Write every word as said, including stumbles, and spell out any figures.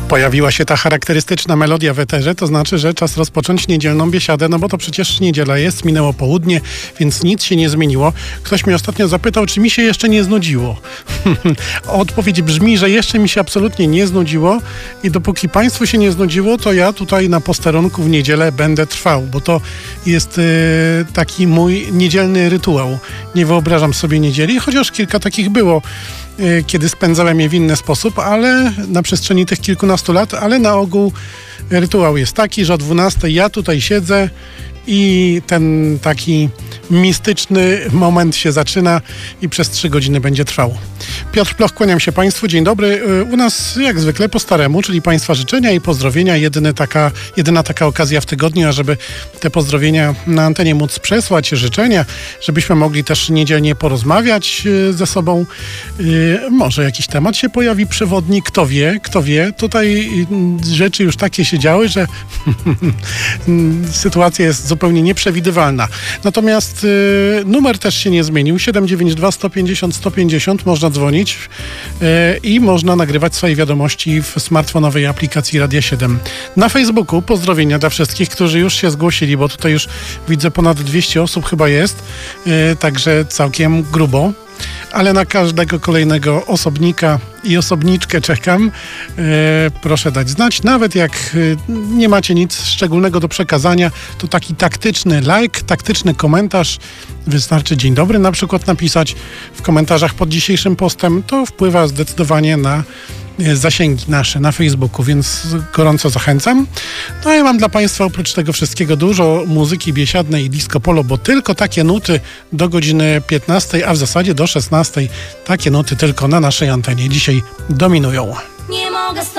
Pojawiła się ta charakterystyczna melodia w eterze, to znaczy, że czas rozpocząć niedzielną biesiadę, no bo to przecież niedziela jest, minęło południe, więc nic się nie zmieniło. Ktoś mnie ostatnio zapytał, czy mi się jeszcze nie znudziło. Odpowiedź brzmi, że jeszcze mi się absolutnie nie znudziło i dopóki Państwu się nie znudziło, to ja tutaj na posterunku w niedzielę będę trwał, bo to jest yy, taki mój niedzielny rytuał. Nie wyobrażam sobie niedzieli, chociaż kilka takich było, kiedy spędzałem je w inny sposób, ale na przestrzeni tych kilkunastu lat, ale na ogół rytuał jest taki, że o dwunastej ja tutaj siedzę i ten taki mistyczny moment się zaczyna i przez trzy godziny będzie trwał. Piotr Ploch, kłaniam się Państwu. Dzień dobry. U nas jak zwykle po staremu, czyli Państwa życzenia i pozdrowienia. Jedyna taka, jedyna taka okazja w tygodniu, ażeby te pozdrowienia na antenie móc przesłać, życzenia, żebyśmy mogli też niedzielnie porozmawiać ze sobą. Może jakiś temat się pojawi przewodni, kto wie, kto wie. Tutaj rzeczy już takie się działy, że sytuacja jest zupełnie nieprzewidywalna. Natomiast y, numer też się nie zmienił. siedem dziewięć dwa sto pięćdziesiąt sto pięćdziesiąt można dzwonić y, i można nagrywać swoje wiadomości w smartfonowej aplikacji Radia siedem. Na Facebooku pozdrowienia dla wszystkich, którzy już się zgłosili, bo tutaj już widzę ponad dwieście osób chyba jest, y, także całkiem grubo. Ale na każdego kolejnego osobnika i osobniczkę czekam. E, proszę dać znać. Nawet jak e, nie macie nic szczególnego do przekazania, to taki taktyczny like, taktyczny komentarz. Wystarczy dzień dobry na przykład napisać w komentarzach pod dzisiejszym postem. To wpływa zdecydowanie na zasięgi nasze na Facebooku, więc gorąco zachęcam. No i mam dla Państwa oprócz tego wszystkiego dużo muzyki biesiadnej i disco polo, bo tylko takie nuty do godziny piętnastej, a w zasadzie do szesnastej, takie nuty tylko na naszej antenie dzisiaj dominują. Nie mogę